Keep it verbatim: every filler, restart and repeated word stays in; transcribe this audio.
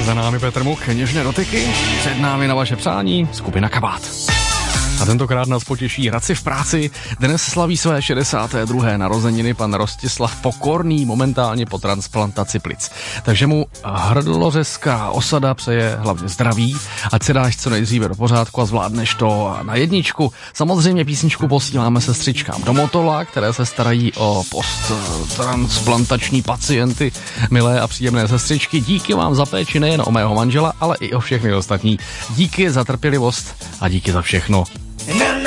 Za námi Petr Much, něžné dotyky, před námi na vaše přání skupina Kabát. A tentokrát nás potěší Radci v práci. Dnes slaví své šedesáté druhé narozeniny pan Rostislav Pokorný, momentálně po transplantaci plic. Takže mu hrdlořezká osada přeje hlavně zdraví, ať se dáš co nejdříve do pořádku a zvládneš to na jedničku. Samozřejmě písničku posíláme sestřičkám do Motola, které se starají o posttransplantační pacienty. Milé a příjemné sestřičky, díky vám za péči nejen o mého manžela, ale i o všechny ostatní. Díky za trpělivost a díky za všechno.